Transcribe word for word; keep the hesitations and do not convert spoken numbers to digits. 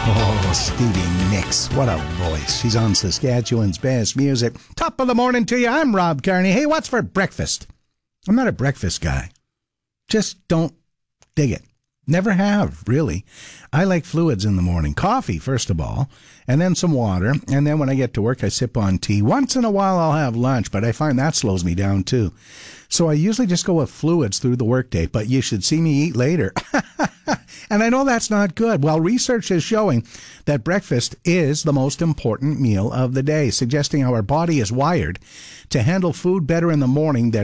Oh, Stevie Nicks. What a voice. She's on Saskatchewan's best music. Top of the morning to you. I'm Rob Carney. Hey, what's for breakfast? I'm not a breakfast guy. Just don't dig it. Never have, really. I like fluids in the morning. Coffee, first of all, and then some water. And then when I get to work, I sip on tea. Once in a while, I'll have lunch, but I find that slows me down, too. So I usually just go with fluids through the workday, but you should see me eat later. And I know that's not good. Well, research is showing that breakfast is the most important meal of the day, suggesting our body is wired to handle food better in the morning than